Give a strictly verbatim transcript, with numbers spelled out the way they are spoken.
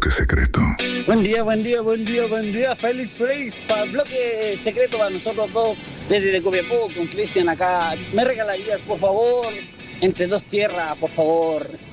bloque secreto. Buen día, buen día, buen día, buen día, Félix Félix, para el bloque secreto para nosotros dos, desde Copiapó, con Cristian acá. ¿Me regalarías, por favor, Entre Dos Tierras, por favor,